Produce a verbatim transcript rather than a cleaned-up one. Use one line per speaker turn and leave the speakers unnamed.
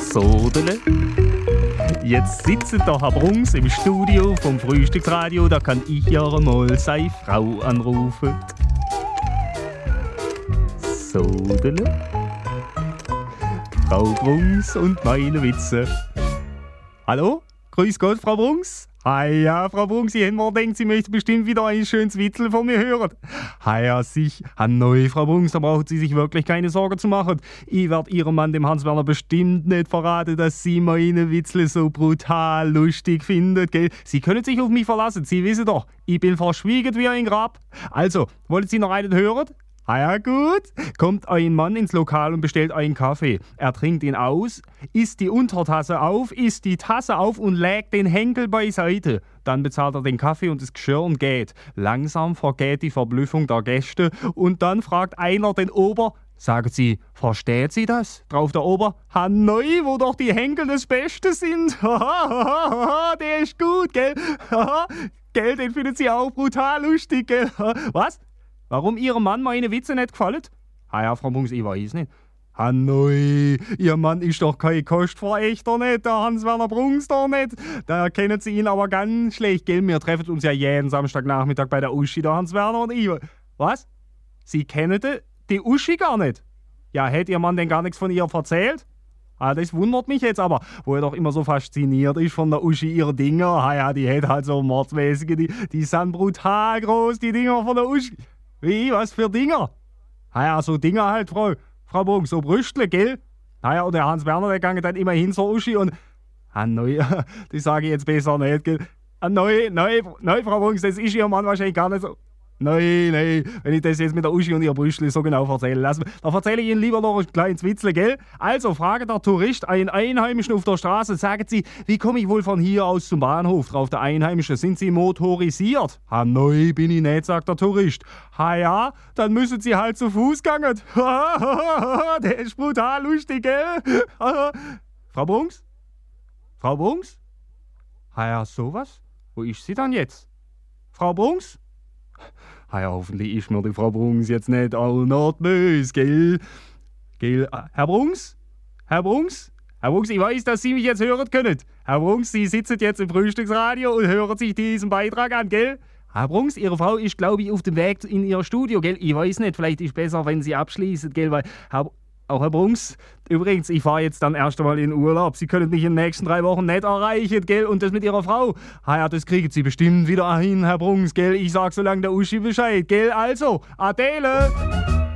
Sodele. Jetzt sitzt der Herr Brunks im Studio vom Frühstücksradio, da kann ich ja mal seine Frau anrufen. Sodele. Frau Brunks und meine Witze. Hallo? Grüß Gott, Frau Brunks. Hi, ja, Frau Brunks, ich hätte mir gedacht, Sie möchte bestimmt wieder ein schönes Witzel von mir hören. Hi, ja, sich. Neu, Frau Brunks, da brauchen Sie sich wirklich keine Sorgen zu machen. Ich werde Ihrem Mann, dem Hans-Werner, bestimmt nicht verraten, dass Sie meine Witzel so brutal lustig finden, gell? Sie können sich auf mich verlassen, Sie wissen doch, ich bin verschwiegen wie ein Grab. Also, wollen Sie noch einen hören? Ah ja, gut. Kommt ein Mann ins Lokal und bestellt einen Kaffee. Er trinkt ihn aus, isst die Untertasse auf, isst die Tasse auf und legt den Henkel beiseite. Dann bezahlt er den Kaffee und das Geschirr und geht. Langsam vergeht die Verblüffung der Gäste und dann fragt einer den Ober: Sagen Sie, versteht Sie das? Drauf der Ober: Hanoi, wo doch die Henkel das Beste sind. Der ist gut, gell? Gell, den findet Sie auch brutal lustig, gell? Was? Warum Ihrem Mann meine Witze nicht gefallen? Ah ja, Frau Brunks, ich weiß nicht. Hanoi, Ihr Mann ist doch kein Kostverächter, nicht? Der Hans-Werner Brunks doch nicht. Da kennen Sie ihn aber ganz schlecht, gell? Wir treffen uns ja jeden Samstagnachmittag bei der Uschi, der Hans-Werner und ich. Was? Sie kennen die, die Uschi gar nicht? Ja, hätte Ihr Mann denn gar nichts von ihr erzählt? Ah, das wundert mich jetzt aber, wo er doch immer so fasziniert ist von der Uschi, ihre Dinger. Ah ja, die hat halt so mordsmäßige, die, die sind brutal groß, die Dinger von der Uschi. Wie, was für Dinger? Ah ja, so Dinger halt, Frau, Frau Brunks, so Brüstle, gell? Ah ja, und der Hans-Werner, der ging dann immer hin zur Uschi und... Ah, neu, das sage ich jetzt besser nicht, gell? Ah, neu, neu, neu, Frau Brunks, das ist Ihr Mann wahrscheinlich gar nicht so... Nein, nein, wenn ich das jetzt mit der Uschi und ihr Brüstle so genau erzähle, lassen, dann erzähle ich Ihnen lieber noch ein kleines Witzle, gell? Also, fragt der Tourist einen Einheimischen auf der Straße, sagen Sie, wie komme ich wohl von hier aus zum Bahnhof? Drauf der Einheimische: Sind Sie motorisiert? Ha, neu bin ich nicht, sagt der Tourist. Ha ja, dann müssen Sie halt zu Fuß gehen. Der ist brutal lustig, gell? Frau Brunks? Frau Brunks? Ha ja, sowas? Wo ist sie dann jetzt? Frau Brunks? Ah ja, hoffentlich ist mir die Frau Brunks jetzt nicht all not böse, gell? Gell? Herr Brunks? Herr Brunks? Herr Brunks, ich weiß, dass Sie mich jetzt hören können. Herr Brunks, Sie sitzen jetzt im Frühstücksradio und hören sich diesen Beitrag an, gell? Herr Brunks, Ihre Frau ist, glaube ich, auf dem Weg in Ihr Studio, gell? Ich weiß nicht, vielleicht ist es besser, wenn Sie abschließen, gell? Weil, Herr, auch Herr Brunks, übrigens, ich fahre jetzt dann erst einmal in Urlaub. Sie können mich in den nächsten drei Wochen nicht erreichen, gell? Und das mit Ihrer Frau, ah ja, das kriegen Sie bestimmt wieder hin, Herr Brunks, gell? Ich sag so lange der Uschi Bescheid, gell? Also, Adele!